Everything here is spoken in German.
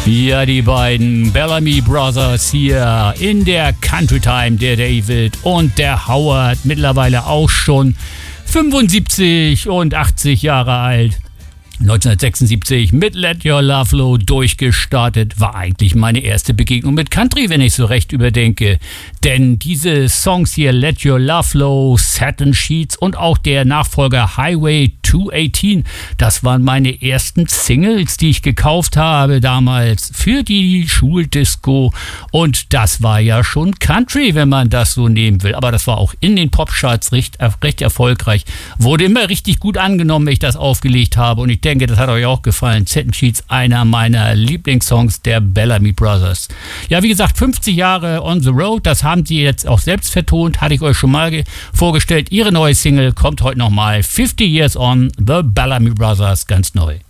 Ja, die beiden Bellamy Brothers hier in der Country Time, der David und der Howard, mittlerweile auch schon 75 und 80 Jahre alt. 1976 mit Let Your Love Flow durchgestartet, war eigentlich meine erste Begegnung mit Country, wenn ich so recht überdenke. Denn diese Songs hier, Let Your Love Flow, Satin Sheets und auch der Nachfolger Highway 218, das waren meine ersten Singles, die ich gekauft habe damals für die Schuldisco. Und das war ja schon Country, wenn man das so nehmen will. Aber das war auch in den Popcharts recht erfolgreich. Wurde immer richtig gut angenommen, wenn ich das aufgelegt habe. Und ich denke, das hat euch auch gefallen. Satin Sheets, einer meiner Lieblingssongs der Bellamy Brothers. Ja, wie gesagt, 50 Jahre on the road, das haben sie jetzt auch selbst vertont, hatte ich euch schon mal vorgestellt. Ihre neue Single kommt heute nochmal, 50 Years on, The Bellamy Brothers, ganz neu.